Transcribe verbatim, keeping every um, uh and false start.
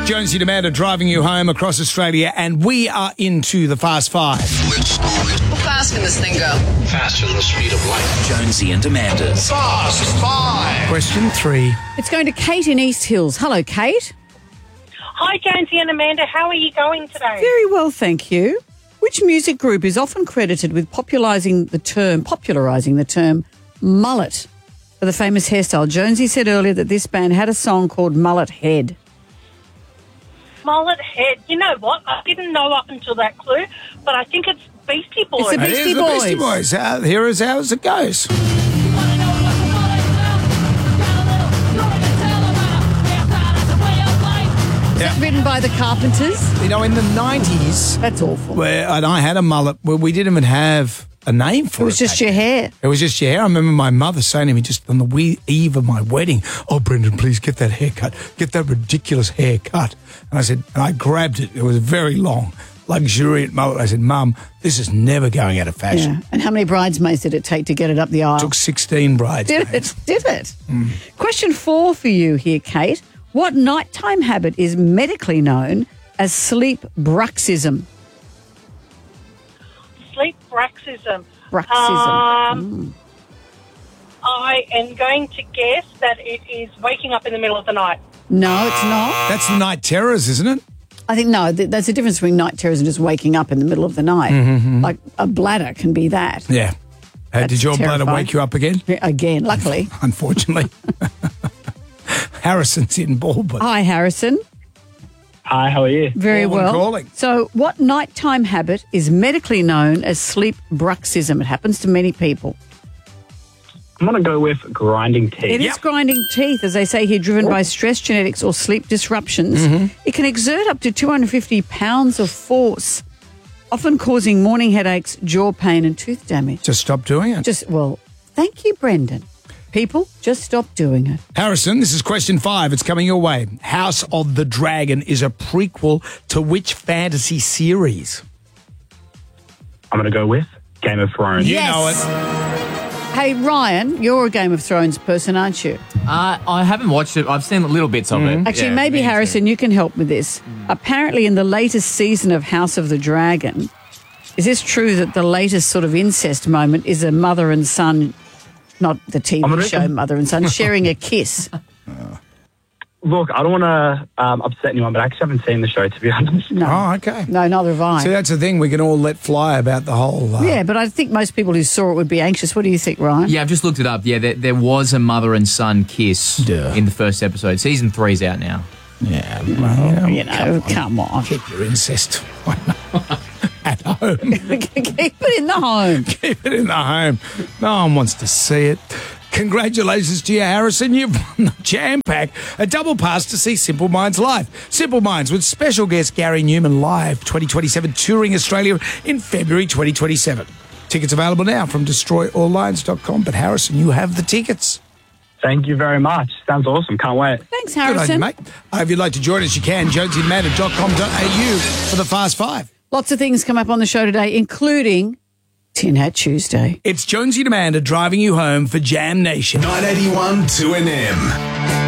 Jonesy and Amanda driving you home across Australia, and we are into the Fast Five. How fast can this thing go? Faster than the speed of light. Jonesy and Amanda's Fast Five. Question three. It's going to Kate in East Hills. Hello, Kate. Hi, Jonesy and Amanda. How are you going today? Very well, thank you. Which music group is often credited with popularising the term, popularising the term mullet for the famous hairstyle? Jonesy said earlier that this band had a song called Mullet Head. Mullet Head. You know what? I didn't know up until that clue, but I think it's Beastie Boys. It's the It Beastie is the Boys. Beastie Boys. Uh, here is how it goes. Is that written by the Carpenters? You know, in the nineties, That's awful. where and I had a mullet, where we didn't even have a name for it. It was just back your hair. It was just your hair. I remember my mother saying to me just on the wee eve of my wedding, "Oh, Brendan, please get that haircut. Get that ridiculous haircut." And I said, and I grabbed it. It was very long, luxuriant mullet. I said, "Mum, this is never going out of fashion." Yeah. And how many bridesmaids did it take to get it up the aisle? Took sixteen brides. Did it? Did it? Question four for you here, Kate. What nighttime habit is medically known as sleep bruxism? Sleep bruxism. Bruxism. Um, I am going to guess that it is waking up in the middle of the night. No, it's not. That's night terrors, isn't it? I think, no, th- there's a difference between night terrors and just waking up in the middle of the night. Like a bladder can be that. Yeah. Uh, did That's your bladder terrifying. wake you up again? Again, luckily. Unfortunately. Harrison's in Baldwin. Hi, Harrison. Hi, how are you? Very Baldwin well. calling. So what nighttime habit is medically known as sleep bruxism? It happens to many people. I'm going to go with grinding teeth. It is Yep. grinding teeth, as they say here, driven by stress, genetics, or sleep disruptions. Mm-hmm. It can exert up to two hundred fifty pounds of force, often causing morning headaches, jaw pain, and tooth damage. Just stop doing it. Just, well, thank you, Brendan. People, just stop doing it. Harrison, this is question five. It's coming your way. House of the Dragon is a prequel to which fantasy series? I'm going to go with Game of Thrones. You Yes. know it. Hey, Ryan, you're a Game of Thrones person, aren't you? Uh, I haven't watched it. I've seen little bits of it. Actually, Yeah, maybe, me too. Harrison, you can help with this. Apparently, in the latest season of House of the Dragon, is this true that the latest sort of incest moment is a mother and son, not the T I'm V gonna- show Mother and Son, sharing a kiss? Look, I don't want to um, upset anyone, but I actually haven't seen the show, to be honest. No. Oh, okay. No, neither have I. See, that's the thing. We can all let fly about the whole... Uh, yeah, but I think most people who saw it would be anxious. What do you think, Ryan? Yeah, I've just looked it up. Yeah, there, there was a mother and son kiss Duh. in the first episode. Season three's out now. Yeah. Well, You know, come on. keep your incest at home. Keep it in the home. Keep it in the home. No one wants to see it. Congratulations to you, Harrison. You've won the Jam Pack, a double pass to see Simple Minds live. Simple Minds with special guest Gary Newman live twenty twenty-seven, touring Australia in February twenty twenty-seven. Tickets available now from destroy all lines dot com. But Harrison, you have the tickets. Thank you very much. Sounds awesome. Can't wait. Thanks, Good on you, Harrison. mate. Uh, if you'd like to join us, you can. jonesy and amanda dot com dot a u for the Fast Five. Lots of things come up on the show today, including Tin Hat Tuesday. It's Jonesy and Amanda driving you home for Jam Nation. nine eighty-one two N M.